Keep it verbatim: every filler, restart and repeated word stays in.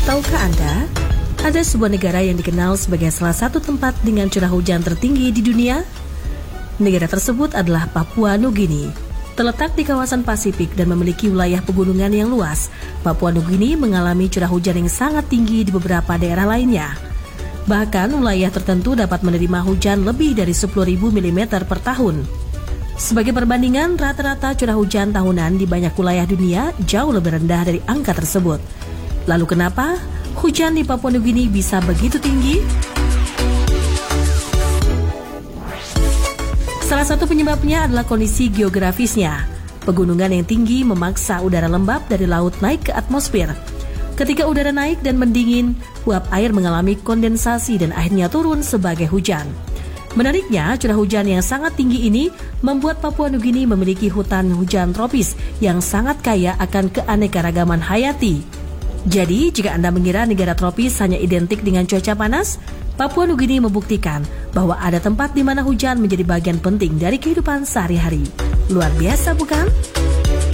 Tahukah Anda, ada sebuah negara yang dikenal sebagai salah satu tempat dengan curah hujan tertinggi di dunia? Negara tersebut adalah Papua Nugini. Terletak di kawasan Pasifik dan memiliki wilayah pegunungan yang luas, Papua Nugini mengalami curah hujan yang sangat tinggi di beberapa daerah lainnya. Bahkan wilayah tertentu dapat menerima hujan lebih dari sepuluh ribu milimeter per tahun. Sebagai perbandingan, rata-rata curah hujan tahunan di banyak wilayah dunia jauh lebih rendah dari angka tersebut. Lalu kenapa hujan di Papua Nugini bisa begitu tinggi? Salah satu penyebabnya adalah kondisi geografisnya. Pegunungan yang tinggi memaksa udara lembab dari laut naik ke atmosfer. Ketika udara naik dan mendingin, uap air mengalami kondensasi dan akhirnya turun sebagai hujan. Menariknya, curah hujan yang sangat tinggi ini membuat Papua Nugini memiliki hutan hujan tropis yang sangat kaya akan keanekaragaman hayati. Jadi, jika Anda mengira negara tropis hanya identik dengan cuaca panas, Papua Nugini membuktikan bahwa ada tempat di mana hujan menjadi bagian penting dari kehidupan sehari-hari. Luar biasa, bukan?